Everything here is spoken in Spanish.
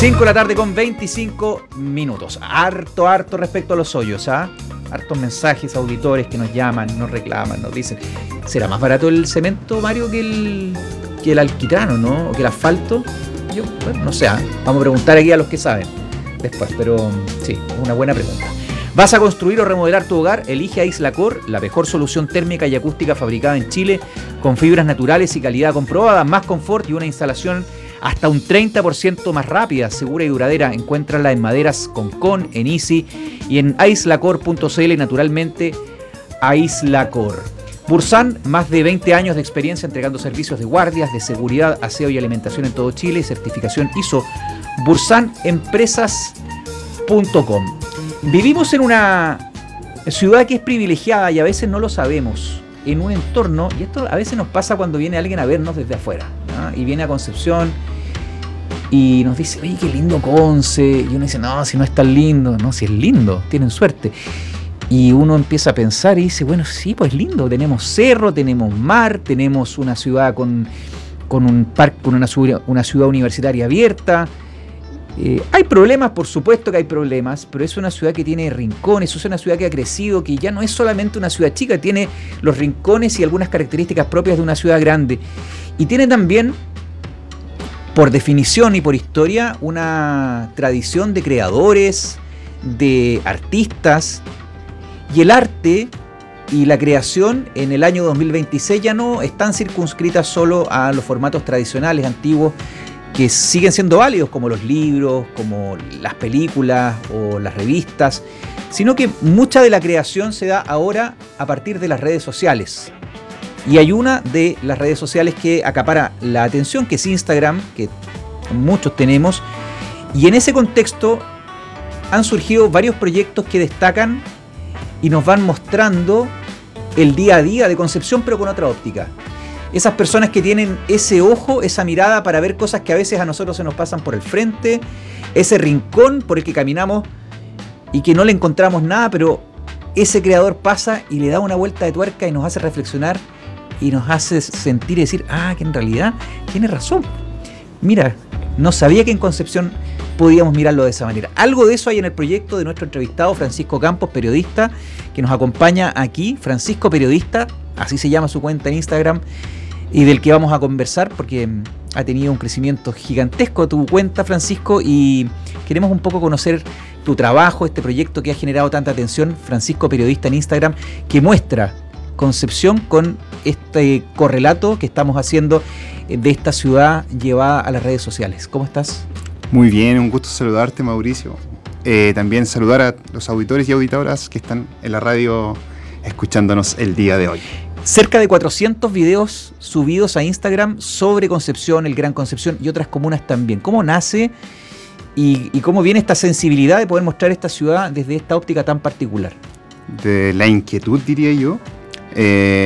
5 de la tarde con 25 minutos. Harto respecto a los hoyos, ¿ah? Hartos mensajes, auditores que nos llaman, nos reclaman, nos dicen, ¿será más barato el cemento, Mario, que el alquitrán, no? ¿O que el asfalto? Yo, bueno, no sé, ¿ah? Vamos a preguntar aquí a los que saben después, pero sí, es una buena pregunta. ¿Vas a construir o remodelar tu hogar? Elige Aislacor, la mejor solución térmica y acústica fabricada en Chile, con fibras naturales y calidad comprobada, más confort y una instalación hasta un 30% más rápida, segura y duradera. Encuéntrala en Maderas Concon, en Easy y en aislacor.cl y naturalmente Aislacor. Bursan, más de 20 años de experiencia entregando servicios de guardias, de seguridad, aseo y alimentación en todo Chile, certificación ISO, bursanempresas.com. Vivimos en una ciudad que es privilegiada y a veces no lo sabemos, en un entorno, y esto a veces nos pasa cuando viene alguien a vernos desde afuera, ¿no? Y viene a Concepción y nos dice, oye, qué lindo Conce, y uno dice, no, si no es tan lindo, no, si es lindo, tienen suerte. Y uno empieza a pensar y dice, bueno, sí, pues lindo, tenemos cerro, tenemos mar, tenemos una ciudad con un parque, con una ciudad universitaria abierta. Hay problemas, por supuesto que hay problemas, pero es una ciudad que tiene rincones, es una ciudad que ha crecido, que ya no es solamente una ciudad chica, tiene los rincones y algunas características propias de una ciudad grande. Y tiene también, por definición y por historia, una tradición de creadores, de artistas, y el arte y la creación en el año 2026 ya no están circunscritas solo a los formatos tradicionales, antiguos, que siguen siendo válidos, como los libros, como las películas o las revistas, sino que mucha de la creación se da ahora a partir de las redes sociales. Y hay una de las redes sociales que acapara la atención, que es Instagram, que muchos tenemos, y en ese contexto han surgido varios proyectos que destacan y nos van mostrando el día a día de Concepción, pero con otra óptica. Esas personas que tienen ese ojo, esa mirada para ver cosas que a veces a nosotros se nos pasan por el frente, ese rincón por el que caminamos y que no le encontramos nada, pero ese creador pasa y le da una vuelta de tuerca y nos hace reflexionar y nos hace sentir y decir, que en realidad tiene razón. Mira, no sabía que en Concepción podíamos mirarlo de esa manera. Algo de eso hay en el proyecto de nuestro entrevistado Francisco Campos, periodista, que nos acompaña aquí. Francisco Periodista, así se llama su cuenta en Instagram, y del que vamos a conversar porque ha tenido un crecimiento gigantesco tu cuenta, Francisco, y queremos un poco conocer tu trabajo, este proyecto que ha generado tanta atención, Francisco Periodista en Instagram, que muestra Concepción con este correlato que estamos haciendo de esta ciudad llevada a las redes sociales. ¿Cómo estás? Muy bien, un gusto saludarte, Mauricio. También saludar a los auditores y auditoras que están en la radio escuchándonos el día de hoy. Cerca de 400 videos subidos a Instagram sobre Concepción, el Gran Concepción y otras comunas también. ¿Cómo nace y cómo viene esta sensibilidad de poder mostrar esta ciudad desde esta óptica tan particular? De la inquietud, diría yo.